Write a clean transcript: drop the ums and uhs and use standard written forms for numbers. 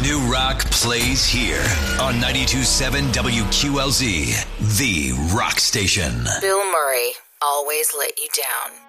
New rock plays here on 92.7 WQLZ, the rock station. Bill Murray always let you down.